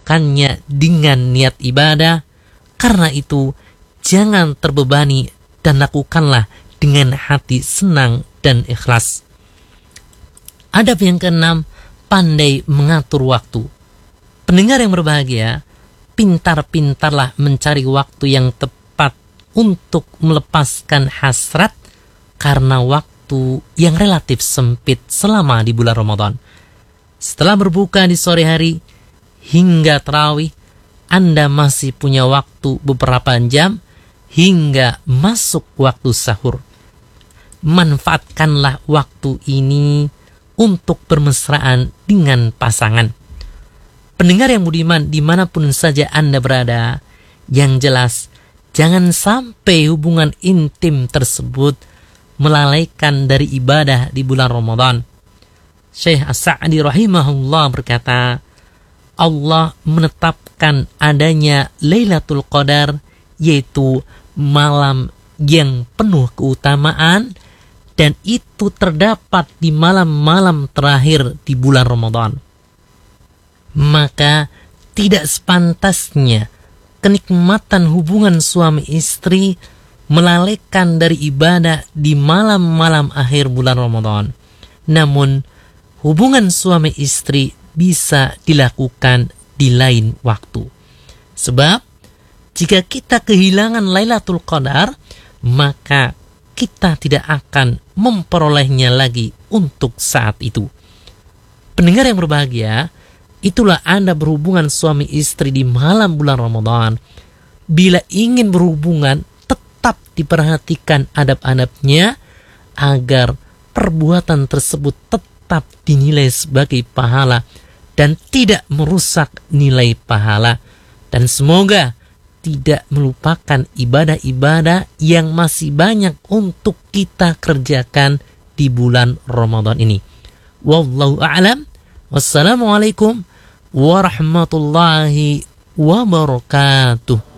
melakukannya dengan niat ibadah. Karena itu, jangan terbebani dan lakukanlah dengan hati senang dan ikhlas. Adab yang keenam, pandai mengatur waktu. Pendengar yang berbahagia, pintar-pintarlah mencari waktu yang tepat untuk melepaskan hasrat karena waktu yang relatif sempit selama di bulan Ramadan. Setelah berbuka di sore hari hingga tarawih, Anda masih punya waktu beberapa jam hingga masuk waktu sahur. Manfaatkanlah waktu ini untuk bermesraan dengan pasangan. Pendengar yang budiman, dimanapun saja Anda berada, yang jelas jangan sampai hubungan intim tersebut melalaikan dari ibadah di bulan Ramadan. Syekh As-Sa'di rahimahullah berkata, Allah menetapkan adanya Lailatul Qadar, yaitu malam yang penuh keutamaan, dan itu terdapat di malam-malam terakhir di bulan Ramadan. Maka tidak sepantasnya kenikmatan hubungan suami istri melalaikan dari ibadah di malam-malam akhir bulan Ramadan. Namun, hubungan suami istri bisa dilakukan di lain waktu. Sebab, jika kita kehilangan Lailatul Qadar, maka kita tidak akan memperolehnya lagi untuk saat itu. Pendengar yang berbahagia, itulah Anda berhubungan suami istri di malam bulan Ramadan. Bila ingin berhubungan, tetap diperhatikan adab-adabnya agar perbuatan tersebut tetap dinilai sebagai pahala dan tidak merusak nilai pahala. Dan semoga tidak melupakan ibadah-ibadah yang masih banyak untuk kita kerjakan di bulan Ramadan ini. Wallahu a'lam. Wassalamualaikum warahmatullahi wabarakatuh.